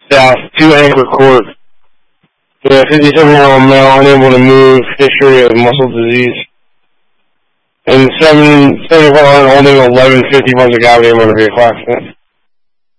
South, 2 Anchor Court. The 57-year-old male unable to move, history of muscle disease. And 74 holding 1150 months of gravity motor vehicle accident.